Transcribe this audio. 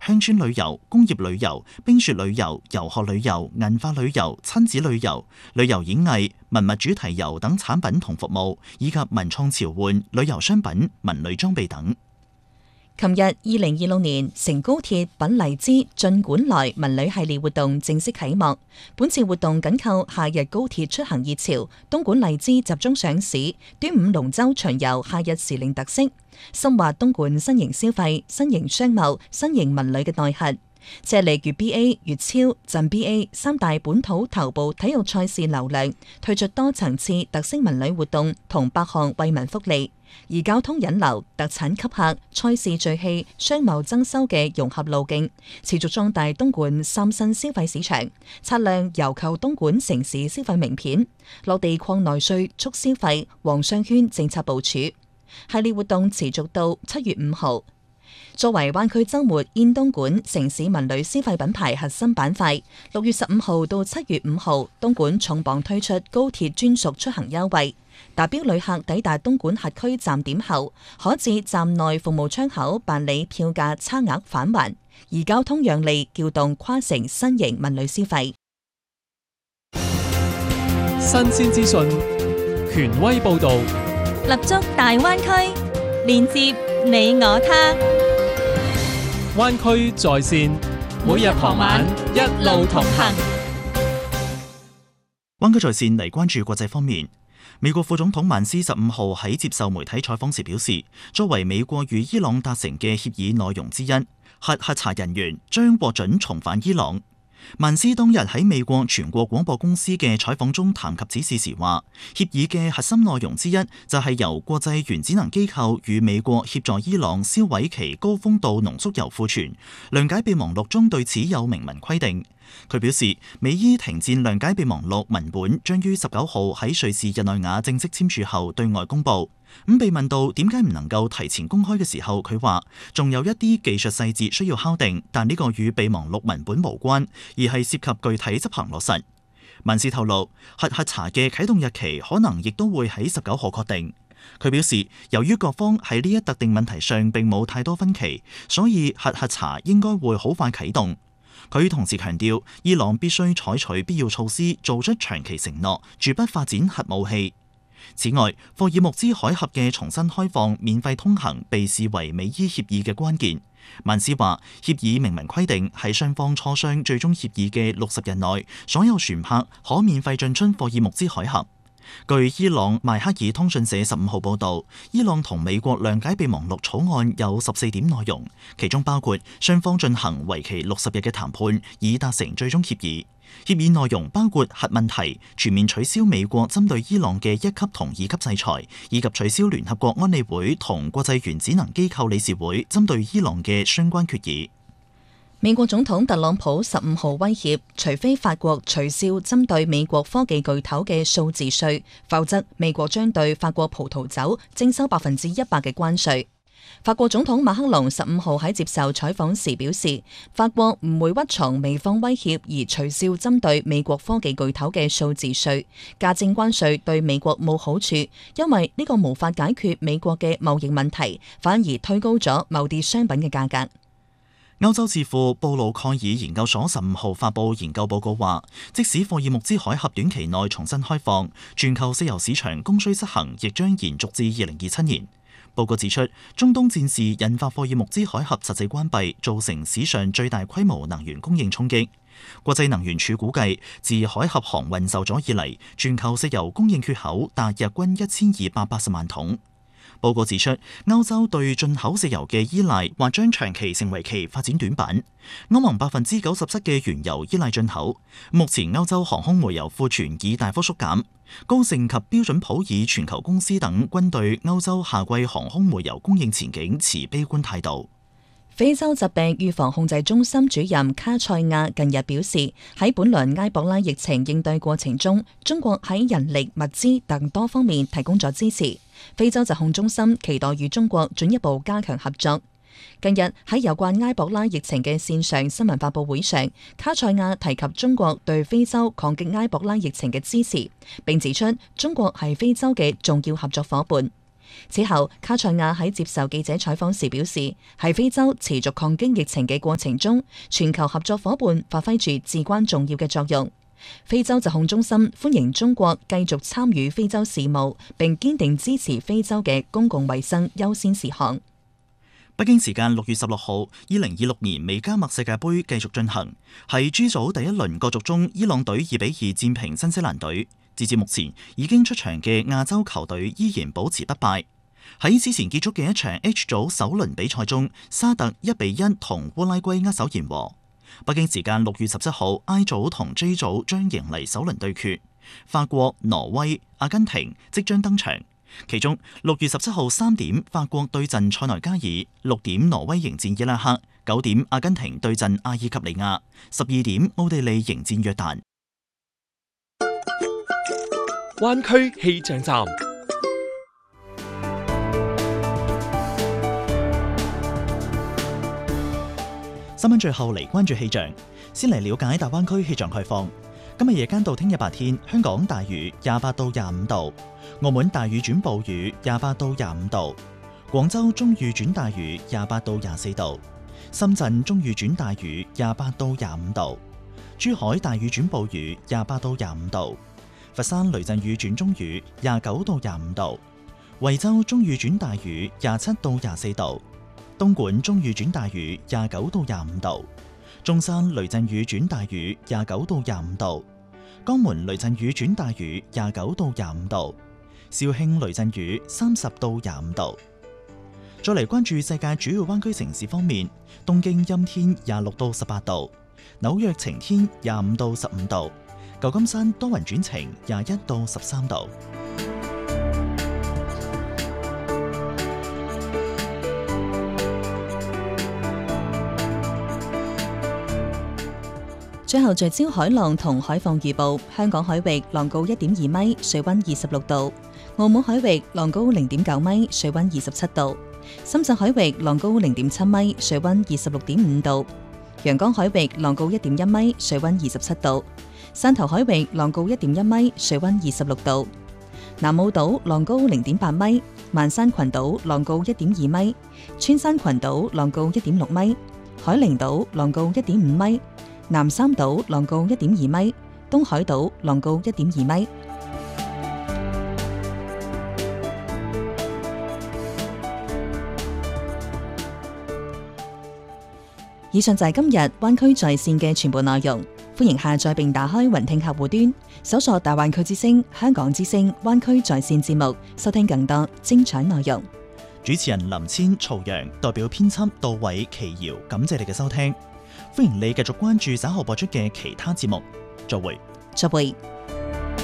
鄉村旅遊、工業旅遊、冰雪旅遊、遊學旅遊、銀髮旅遊、親子旅遊、旅遊演藝、文物主題遊等產品同服務，以及文創潮玩、旅遊商品、文旅裝備等。 琴日2026年乘高鐵品荔枝盡管來文旅系列活動正式啟幕。本次活動緊扣夏日高鐵出行熱潮，東莞荔枝集中上市，端午龍舟巡遊夏日時令特色，深化東莞新型消費、新型商貿、新型文旅嘅內核。借力粵 BA、粵超、鎮 BA 三大本土頭部體育賽事流量，推出多層次特色文旅活動同8項惠民福利。而交通引流、特產吸客、賽事聚氣、商貿增收嘅融合路徑，持續壯大東莞三新消費市場，擦亮郵購東莞城市消費名片，落地擴內需促消費，黃商圈政策部署。系列活動持續到7月5號。作為灣區週末煙東莞城市文旅消費品牌核心板塊，6月15號到7月5號，東莞重磅推出高鐵專屬出行優惠。達標旅客抵達東莞轄區站點後，可至站內服務窗口辦理票價差額返還，而交通讓利，撬動跨城新型文旅消費。 新鮮資訊，權威報導， 立足大灣區，連接你我他。 灣區在線，每日傍晚一路同行。 灣區在線嚟關注國際方面。美國副總統曼斯15號喺接受媒體採訪時表示，作為美國與伊朗達成嘅協議內容之一，核查人員將獲准重返伊朗。曼斯當日喺美國全國廣播公司嘅採訪中談及此事時話，協議嘅核心內容之一就係由國際原子能機構與美國協助伊朗銷毀其高豐度濃縮鈾庫存，諒解備忘錄中對此有明文規定。佢表示，美伊停戰諒解備忘錄文本將於19號喺瑞士日內瓦正式簽署後對外公佈。被問到點解唔能夠提前公開嘅時候，佢話仲有一啲技術細節需要敲定，但呢個與備忘錄文本無關，而係涉及具體執行落實。曼斯透露，核查嘅啟動日期可能亦都會喺19號確定。佢表示，由於各方喺呢一特定問題上並冇太多分歧，所以核查應該會好快啟動。佢同時強調，伊朗必須採取必要措施，做出長期承諾，絕不發展核武器。此外，霍爾木茲海峽嘅重新開放、免費通行被視為美伊協議嘅關鍵。曼斯話，協議明文規定喺雙方磋商最終協議嘅60日內，所有船舶可免費進出霍爾木茲海峽。據伊朗邁克爾通訊社15號報導，伊朗同美國諒解備忘錄草案有14點內容，其中包括雙方進行為期60日嘅談判，以達成最終協議。協議內容包括核問題、全面取消美國針對伊朗嘅1級同2級制裁，以及取消聯合國安理會同國際原子能機構理事會針對伊朗嘅相關決議。 美國總統特朗普15號威脅，除非法國取消針對美國科技巨頭嘅數字稅，否則美國將對法國葡萄酒徵收100%嘅關稅。法國總統馬克龍15號喺接受採訪時表示，法國唔會屈從美方威脅而取消針對美國科技巨頭嘅數字稅，加徵關稅對美國冇好處，因為呢個無法解決美國嘅貿易問題，反而推高咗某啲商品嘅價格。 歐洲智庫布魯蓋爾研究所15號發布研究報告話，即使霍爾木茲海峽短期內重新開放，全球石油市場供需失衡亦將延續至2027年。報告指出，中東戰事引發霍爾木茲海峽實際關閉，造成史上最大規模能源供應衝擊。國際能源署估計，自海峽航運受阻以嚟，全球石油供應缺口達日均1280萬桶。報告指出，歐洲對進口石油嘅依賴或將長期成為其發展短板。歐盟97%嘅原油依賴進口，目前歐洲航空煤油庫存已大幅縮減。高盛及標準普爾全球公司等均對歐洲夏季航空煤油供應前景持悲觀態度。 非洲疾病預防控制中心主任卡塞亞近日表示，喺本輪埃博拉疫情應對過程中，中國喺人力、物資等多方面提供咗支持。非洲疾控中心期待與中國進一步加強合作。近日喺有關埃博拉疫情嘅線上新聞發佈會上，卡塞亞提及中國對非洲抗擊埃博拉疫情嘅支持，並指出中國係非洲嘅重要合作夥伴。 此後，卡塞亞喺接受記者採訪時表示，喺非洲持續抗擊疫情嘅過程中，全球合作夥伴發揮住至關重要嘅作用。非洲疾控中心歡迎中國繼續參與非洲事務，並堅定支持非洲嘅公共衛生優先事項。 北京時間6月16號，2026年美加墨世界盃繼續進行，喺 G 組第一輪角逐中，伊朗隊2-2戰平新西蘭隊。截至目前，已經出場嘅亞洲球隊依然保持不敗。喺此前結束嘅一場 H 組首輪比賽中，沙特1-1同烏拉圭握手言和。北京時間6月17號 ，I 組同 J 組將迎嚟首輪對決，法國、挪威、阿根廷即將登場。其中6月17號3點，法國對陣塞內加爾；6點挪威迎戰伊拉克；9點阿根廷對陣阿爾及利亞；12點奧地利迎戰約旦。 灣區氣象站。 新聞最後嚟關注氣象，先嚟了解大灣區氣象概況。今日夜間到聽日白天，香港大雨28到25度，澳門大雨轉暴雨28到25度，廣州中雨轉大雨28到24度，深圳中雨轉大雨28到25度，珠海大雨轉暴雨28到25度，佛山雷陣雨轉中雨29到25度，惠州中雨轉大雨27到24度，東莞中雨轉大雨29到25度，中山雷陣雨轉大雨29到25度，江門雷陣雨轉大雨29到25度，肇慶雷陣雨30到25度。再嚟關注世界主要灣區城市方面，東京陰天26到18度，紐約晴天25到15度，舊金山多雲轉晴21到13度。 最後聚焦海浪同海況預報，香港海域浪高1.2米，水溫26度；澳門海域浪高0.9米，水溫27度；深圳海域浪高0.7米，水溫26.5度；陽江海域浪高1.1米，水溫27度；汕頭海域浪高1.1米，水溫26度；南澳島浪高0.8米，萬山群島浪高1.2米，穿山群島浪高1.6米，海陵島浪高1.5米，南三島浪高1.2米，東海島浪高1.2米。以上就係今日灣區在線嘅全部內容，歡迎下載並打開雲聽客戶端，搜索大灣區之聲、香港之聲、灣區在線節目，收聽更多精彩內容。 主持人林千、曹陽代表編輯杜偉、奇瑤，感謝你嘅收聽。歡迎你繼續關注稍後播出嘅其他節目，再會。 再會。